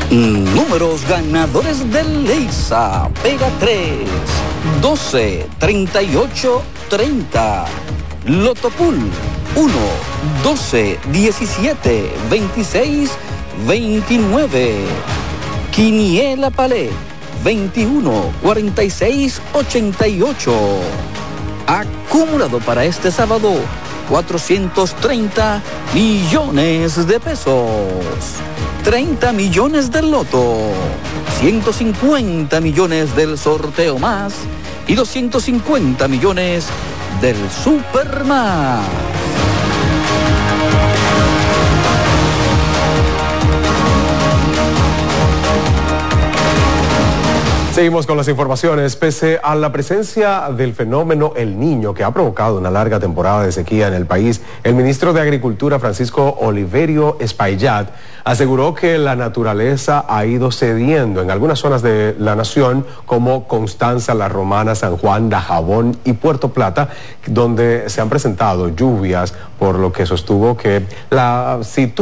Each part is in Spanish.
Números ganadores de Leisa. Pega 3, 12, 38, 30. Lotopool 1, 12, 17, 26, 29. Quiniela Palé 21, 46, 88. Acumulado para este sábado 430 millones de pesos. 30 millones del loto, 150 millones del sorteo más y 250 millones del Supermás. Seguimos con las informaciones. Pese a la presencia del fenómeno El Niño, que ha provocado una larga temporada de sequía en el país, el ministro de Agricultura, Francisco Oliverio Espaillat, aseguró que la naturaleza ha ido cediendo en algunas zonas de la nación, como Constanza, La Romana, San Juan, Dajabón y Puerto Plata, donde se han presentado lluvias, por lo que sostuvo que la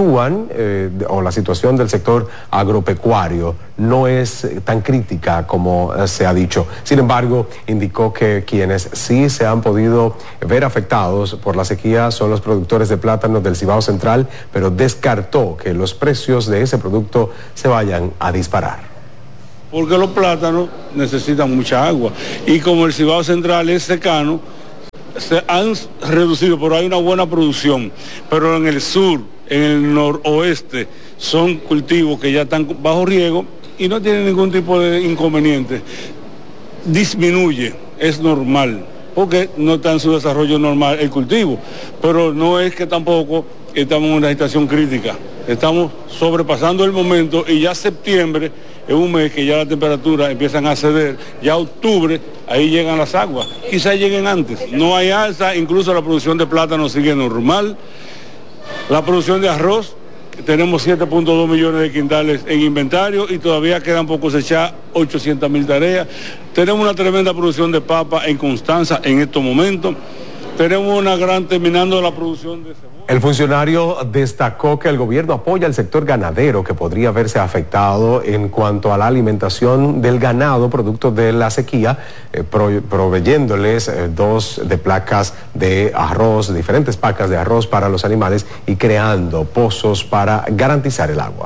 situación del sector agropecuario no es tan crítica como se ha dicho. Sin embargo, indicó que quienes sí se han podido ver afectados por la sequía son los productores de plátanos del Cibao Central, pero descartó que los precios de ese producto se vayan a disparar. Porque los plátanos necesitan mucha agua y como el Cibao Central es secano, se han reducido, pero hay una buena producción. Pero en el sur, en el noroeste, son cultivos que ya están bajo riego y no tienen ningún tipo de inconveniente. Disminuye, es normal, porque no está en su desarrollo normal el cultivo, pero no es que tampoco estamos en una situación crítica. Estamos sobrepasando el momento y ya septiembre es un mes que ya las temperaturas empiezan a ceder, ya octubre, ahí llegan las aguas, quizás lleguen antes. No hay alza, incluso la producción de plátano sigue normal. La producción de arroz, tenemos 7.2 millones de quintales en inventario y todavía quedan por cosechar 800.000 tareas. Tenemos una tremenda producción de papa en Constanza en estos momentos. Tenemos una gran, terminando la producción de cebolla. El funcionario destacó que el gobierno apoya al sector ganadero, que podría verse afectado en cuanto a la alimentación del ganado producto de la sequía, proveyéndoles placas de arroz, diferentes pacas de arroz para los animales y creando pozos para garantizar el agua.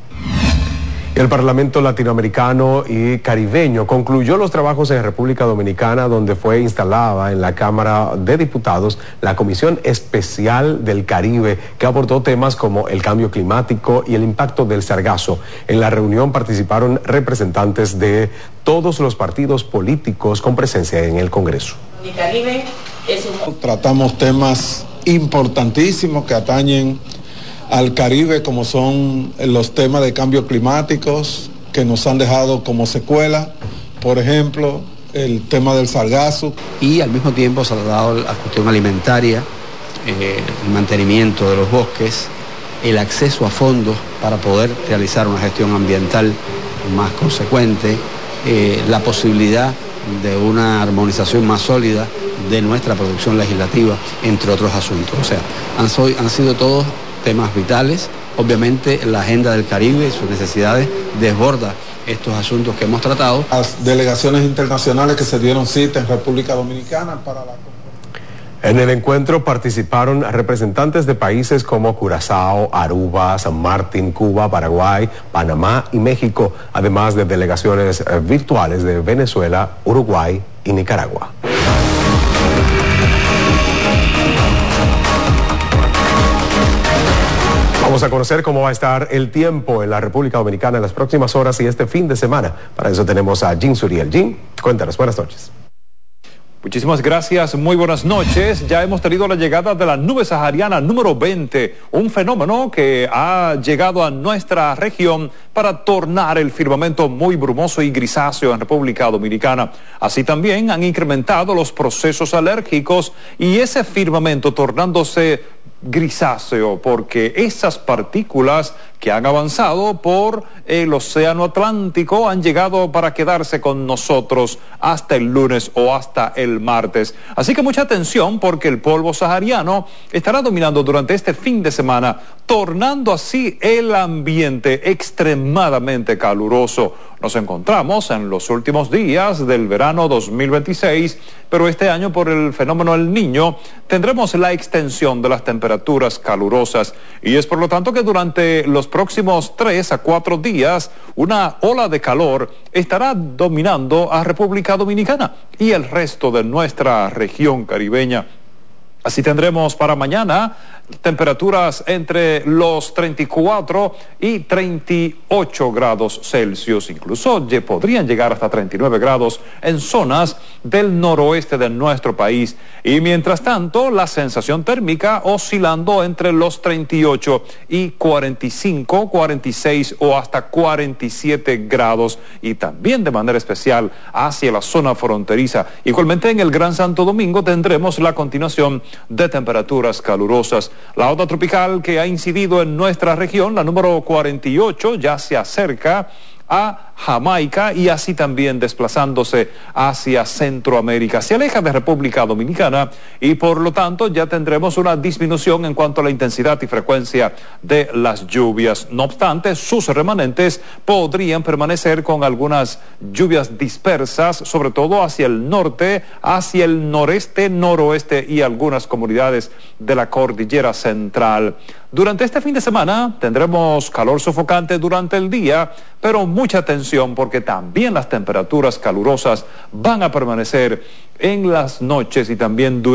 El Parlamento Latinoamericano y Caribeño concluyó los trabajos en República Dominicana, donde fue instalada en la Cámara de Diputados la Comisión Especial del Caribe, que abordó temas como el cambio climático y el impacto del sargazo. En la reunión participaron representantes de todos los partidos políticos con presencia en el Congreso. Tratamos temas importantísimos que atañen al Caribe, como son los temas de cambio climáticos que nos han dejado como secuela, por ejemplo, el tema del sargazo. Y al mismo tiempo se ha dado la cuestión alimentaria, el mantenimiento de los bosques, el acceso a fondos para poder realizar una gestión ambiental más consecuente, la posibilidad de una armonización más sólida de nuestra producción legislativa, entre otros asuntos. O sea, han sido todos temas vitales. Obviamente la agenda del Caribe y sus necesidades desborda estos asuntos que hemos tratado. Las delegaciones internacionales que se dieron cita en República Dominicana para la... En el encuentro participaron representantes de países como Curazao, Aruba, San Martín, Cuba, Paraguay, Panamá y México, además de delegaciones virtuales de Venezuela, Uruguay y Nicaragua. Vamos a conocer cómo va a estar el tiempo en la República Dominicana en las próximas horas y este fin de semana. Para eso tenemos a Jean Suriel. Jean, cuéntanos, buenas noches. Muchísimas gracias, muy buenas noches. Ya hemos tenido la llegada de la nube sahariana número 20, un fenómeno que ha llegado a nuestra región para tornar el firmamento muy brumoso y grisáceo en República Dominicana. Así también han incrementado los procesos alérgicos y ese firmamento tornándose grisáceo, porque esas partículas que han avanzado por el océano Atlántico han llegado para quedarse con nosotros hasta el lunes o hasta el martes. Así que mucha atención, porque el polvo sahariano estará dominando durante este fin de semana, tornando así el ambiente extremadamente caluroso. Nos encontramos en los últimos días del verano 2026, pero este año, por el fenómeno El Niño, tendremos la extensión de las temperaturas calurosas, y es por lo tanto que durante los próximos 3 a 4 días una ola de calor estará dominando a República Dominicana y el resto de nuestra región caribeña. Así tendremos para mañana temperaturas entre los 34 y 38 grados Celsius. Incluso podrían llegar hasta 39 grados en zonas del noroeste de nuestro país. Y mientras tanto, la sensación térmica oscilando entre los 38 y 45, 46 o hasta 47 grados. Y también de manera especial hacia la zona fronteriza. Igualmente en el Gran Santo Domingo tendremos la continuación de temperaturas calurosas. La onda tropical que ha incidido en nuestra región, la número 48, ya se acerca a Jamaica y así también desplazándose hacia Centroamérica. Se aleja de República Dominicana y por lo tanto ya tendremos una disminución en cuanto a la intensidad y frecuencia de las lluvias. No obstante, sus remanentes podrían permanecer con algunas lluvias dispersas, sobre todo hacia el norte, hacia el noreste, noroeste y algunas comunidades de la cordillera central. Durante este fin de semana tendremos calor sofocante durante el día, pero mucha atención, porque también las temperaturas calurosas van a permanecer en las noches y también durante